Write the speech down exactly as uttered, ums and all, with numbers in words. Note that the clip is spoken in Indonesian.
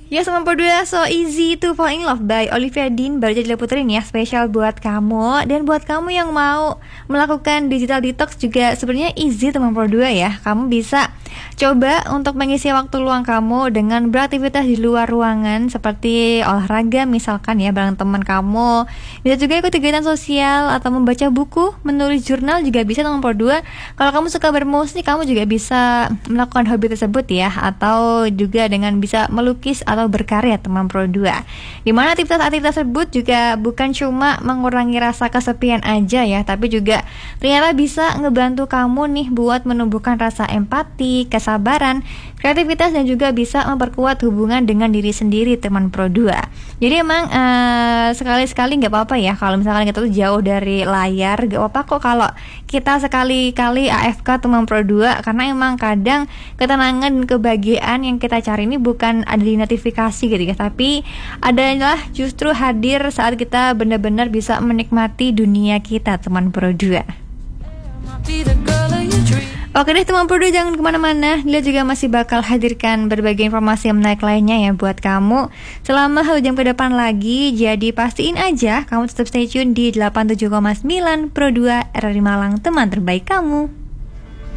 Ya sembilan puluh dua So Easy to Fall in Love by Olivia Dean baru jadi puterin ya, spesial buat kamu. Dan buat kamu yang mau melakukan digital detox juga sebenarnya easy sembilan puluh dua ya. Kamu bisa coba untuk mengisi waktu luang kamu dengan beraktivitas di luar ruangan seperti olahraga misalkan ya bareng teman kamu. Bisa juga ikut kegiatan sosial atau membaca buku, menulis jurnal juga bisa sembilan puluh dua. Kalau kamu suka bermusik, kamu juga bisa melakukan hobi tersebut ya, atau juga dengan bisa melukis atau berkarya teman Pro dua. Dimana aktivitas-aktivitas tersebut juga bukan cuma mengurangi rasa kesepian aja ya, tapi juga ternyata bisa ngebantu kamu nih buat menumbuhkan rasa empati, kesabaran, kreativitas, dan juga bisa memperkuat hubungan dengan diri sendiri teman Pro dua. Jadi emang uh, sekali-sekali gak apa-apa ya kalau misalkan kita tuh jauh dari layar. Gak apa-apa kok kalau kita sekali-kali A F K teman Pro dua, karena emang kadang ketenangan dan kebahagiaan yang kita cari ini bukan ada di notifikasi gitu ya, tapi adalah justru hadir saat kita benar-benar bisa menikmati dunia kita teman Pro dua. Oke deh teman Pro dua, jangan kemana-mana. Dia juga masih bakal hadirkan berbagai informasi yang menarik lainnya ya buat kamu selama satu jam ke depan lagi. Jadi pastiin aja kamu tetap stay tune di delapan puluh tujuh koma sembilan Pro dua R R I Malang, teman terbaik kamu.